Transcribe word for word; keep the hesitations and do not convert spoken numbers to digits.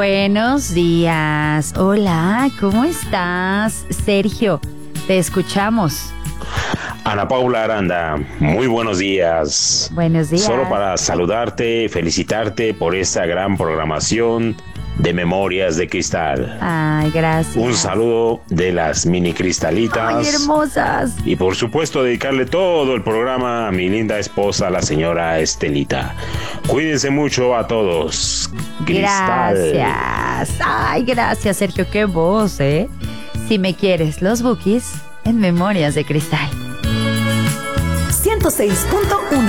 Buenos días. Hola, ¿cómo estás? Sergio, te escuchamos. Ana Paula Aranda, muy buenos días. Buenos días. Solo para saludarte, felicitarte por esta gran programación de Memorias de Cristal. Ay, gracias. Un saludo de las mini cristalitas. Ay, hermosas. Y por supuesto dedicarle todo el programa a mi linda esposa, la señora Estelita. Cuídense mucho a todos. Cristal. Gracias. Ay, gracias, Sergio. Qué voz, ¿eh? Si me quieres, los Bukis en Memorias de Cristal. ciento seis punto uno